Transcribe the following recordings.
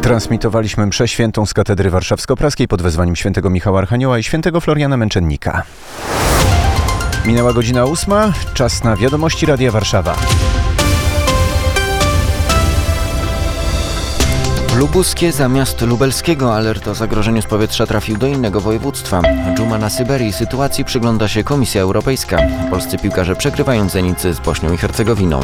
Transmitowaliśmy mszę świętą z katedry warszawsko-praskiej pod wezwaniem świętego Michała Archanioła i świętego Floriana Męczennika. Minęła godzina 8, czas na wiadomości Radia Warszawa. Lubuskie zamiast lubelskiego. Alert o zagrożeniu z powietrza trafił do innego województwa. Dżuma na Syberii. Sytuacji przygląda się Komisja Europejska. Polscy piłkarze przegrywają Zenicy z Bośnią i Hercegowiną.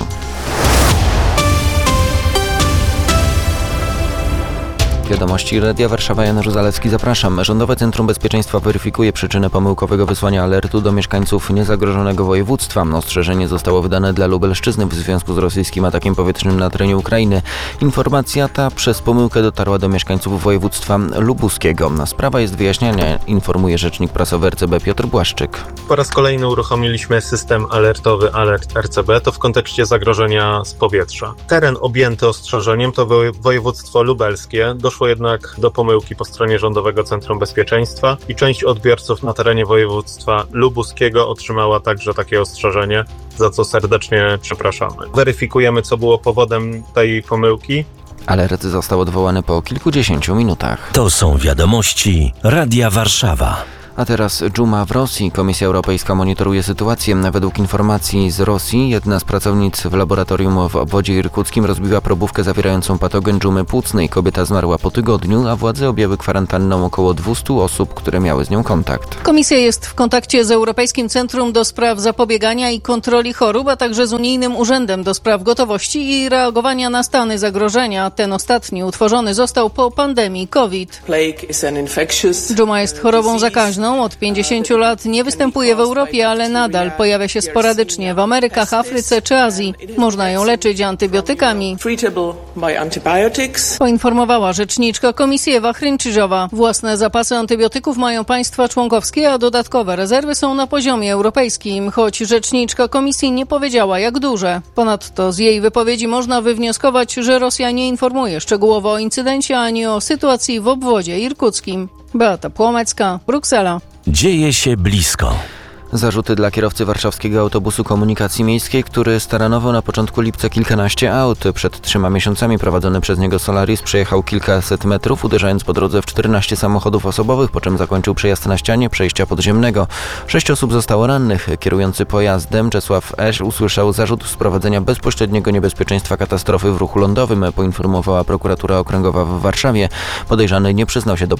Wiadomości Radia Warszawa, Janusz Zalewski, zapraszam. Rządowe Centrum Bezpieczeństwa weryfikuje przyczynę pomyłkowego wysłania alertu do mieszkańców niezagrożonego województwa. Ostrzeżenie zostało wydane dla Lubelszczyzny w związku z rosyjskim atakiem powietrznym na terenie Ukrainy. Informacja ta przez pomyłkę dotarła do mieszkańców województwa lubuskiego. Sprawa jest wyjaśniana, informuje rzecznik prasowy RCB Piotr Błaszczyk. Po raz kolejny uruchomiliśmy system alertowy Alert RCB, to w kontekście zagrożenia z powietrza. Teren objęty ostrzeżeniem to województwo lubelskie. Doszło jednak do pomyłki po stronie Rządowego Centrum Bezpieczeństwa i część odbiorców na terenie województwa lubuskiego otrzymała także takie ostrzeżenie, za co serdecznie przepraszamy. Weryfikujemy, co było powodem tej pomyłki. Alert został odwołany po kilkudziesięciu minutach. To są wiadomości Radia Warszawa. A teraz dżuma w Rosji. Komisja Europejska monitoruje sytuację. Według informacji z Rosji jedna z pracownic w laboratorium w obwodzie irkuckim rozbiła probówkę zawierającą patogen dżumy płucnej. Kobieta zmarła po tygodniu, a władze objęły kwarantanną około 200 osób, które miały z nią kontakt. Komisja jest w kontakcie z Europejskim Centrum do Spraw Zapobiegania i Kontroli Chorób, a także z Unijnym Urzędem do Spraw Gotowości i Reagowania na stany zagrożenia. Ten ostatni utworzony został po pandemii COVID. Dżuma jest chorobą zakaźną. Od 50 lat nie występuje w Europie, ale nadal pojawia się sporadycznie w Amerykach, Afryce czy Azji. Można ją leczyć antybiotykami, poinformowała rzeczniczka Komisji Ewa Hrynczyżowa. Własne zapasy antybiotyków mają państwa członkowskie, a dodatkowe rezerwy są na poziomie europejskim, choć rzeczniczka Komisji nie powiedziała, jak duże. Ponadto z jej wypowiedzi można wywnioskować, że Rosja nie informuje szczegółowo o incydencie ani o sytuacji w obwodzie irkuckim. Beata Płomecka, Bruksela. Dzieje się blisko. Zarzuty dla kierowcy warszawskiego autobusu komunikacji miejskiej, który staranował na początku lipca kilkanaście aut. Przed 3 miesiącami prowadzony przez niego Solaris przejechał kilkaset metrów, uderzając po drodze w 14 samochodów osobowych, po czym zakończył przejazd na ścianie przejścia podziemnego. 6 osób zostało rannych. Kierujący pojazdem Czesław Esz usłyszał zarzut sprowadzenia bezpośredniego niebezpieczeństwa katastrofy w ruchu lądowym, poinformowała prokuratura okręgowa w Warszawie. Podejrzany nie przyznał się do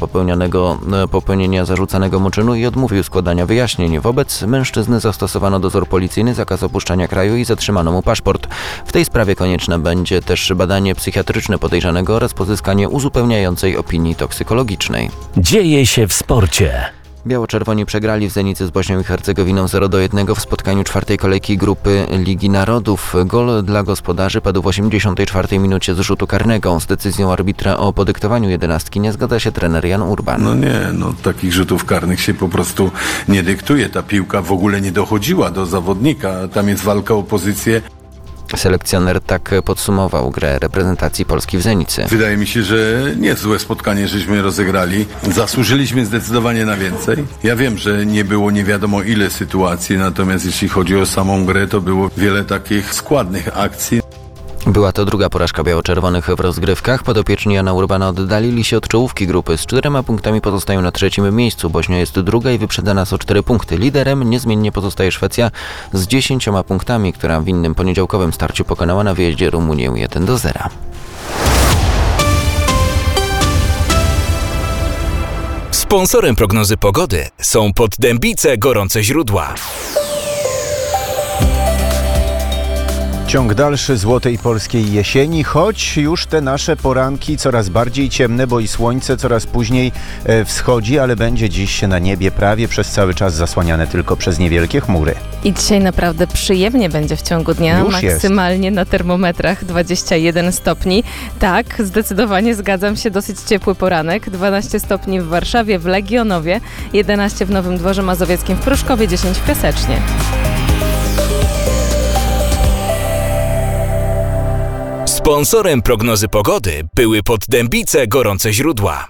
popełnienia zarzucanego mu czynu i odmówił składania wyjaśnień. Wobec mężczyzny zastosowano dozór policyjny, zakaz opuszczania kraju i zatrzymano mu paszport. W tej sprawie konieczne będzie też badanie psychiatryczne podejrzanego oraz pozyskanie uzupełniającej opinii toksykologicznej. Dzieje się w sporcie. Biało-czerwoni przegrali w Zenicy z Bośnią i Hercegowiną 0-1 w spotkaniu 4. kolejki grupy Ligi Narodów. Gol dla gospodarzy padł w 84 minucie z rzutu karnego. Z decyzją arbitra o podyktowaniu 11 nie zgadza się trener Jan Urban. Takich rzutów karnych się po prostu nie dyktuje. Ta piłka w ogóle nie dochodziła do zawodnika. Tam jest walka o pozycję. Selekcjoner tak podsumował grę reprezentacji Polski w Zenicy. Wydaje mi się, że niezłe spotkanie żeśmy rozegrali. Zasłużyliśmy zdecydowanie na więcej. Ja wiem, że nie było nie wiadomo ile sytuacji, natomiast jeśli chodzi o samą grę, to było wiele takich składnych akcji. Była to druga porażka biało-czerwonych w rozgrywkach. Podopieczni Jana Urbana oddalili się od czołówki grupy. Z 4 punktami pozostają na 3. miejscu. Bośnia jest druga i wyprzedza nas o 4 punkty. Liderem niezmiennie pozostaje Szwecja z 10 punktami, która w innym poniedziałkowym starciu pokonała na wyjeździe Rumunię 1-0. Sponsorem prognozy pogody są Poddębice Gorące Źródła. Ciąg dalszy złotej polskiej jesieni, choć już te nasze poranki coraz bardziej ciemne, bo i słońce coraz później wschodzi, ale będzie dziś na niebie prawie przez cały czas zasłaniane tylko przez niewielkie chmury. I dzisiaj naprawdę przyjemnie będzie w ciągu dnia, już maksymalnie jest. Na termometrach 21 stopni. Tak, zdecydowanie zgadzam się, dosyć ciepły poranek, 12 stopni w Warszawie, w Legionowie, 11 w Nowym Dworze Mazowieckim, w Pruszkowie, 10 w Piasecznie. Sponsorem prognozy pogody były Poddębice Gorące Źródła.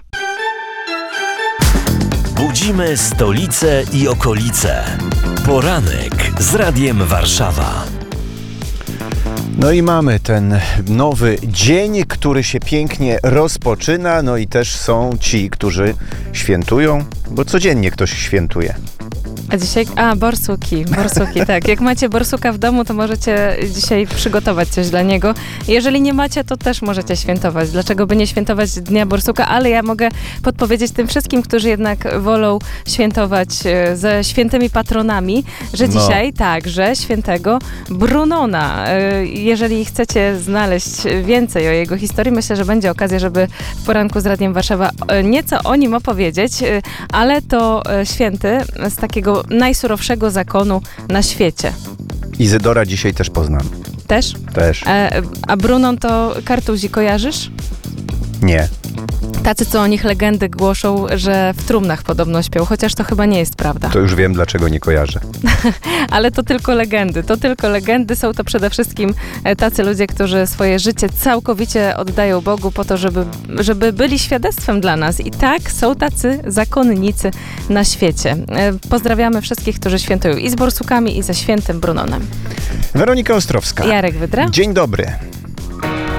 Budzimy stolicę i okolice. Poranek z Radiem Warszawa. No i mamy ten nowy dzień, który się pięknie rozpoczyna, no i też są ci, którzy świętują, bo codziennie ktoś świętuje. A dzisiaj, borsuki, tak. Jak macie borsuka w domu, to możecie dzisiaj przygotować coś dla niego. Jeżeli nie macie, to też możecie świętować. Dlaczego by nie świętować Dnia Borsuka? Ale ja mogę podpowiedzieć tym wszystkim, którzy jednak wolą świętować ze świętymi patronami, że dzisiaj także świętego Brunona. Jeżeli chcecie znaleźć więcej o jego historii, myślę, że będzie okazja, żeby w poranku z Radiem Warszawa nieco o nim opowiedzieć, ale to święty z takiego najsurowszego zakonu na świecie. Izydora dzisiaj też poznam. Też? Też. A Brunon to Kartuzi, kojarzysz? Nie. Tacy, co o nich legendy głoszą, że w trumnach podobno śpią, chociaż to chyba nie jest prawda. To już wiem, dlaczego nie kojarzę. Ale to tylko legendy. Są to przede wszystkim tacy ludzie, którzy swoje życie całkowicie oddają Bogu po to, żeby byli świadectwem dla nas. I tak, są tacy zakonnicy na świecie. Pozdrawiamy wszystkich, którzy świętują i z borsukami, i ze świętym Brunonem. Weronika Ostrowska. Jarek Wydra. Dzień dobry.